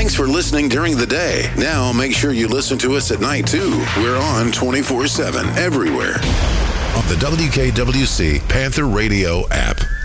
Thanks for listening during the day. Now make sure you listen to us at night, too. We're on 24/7 everywhere on the WKWC Panther Radio app.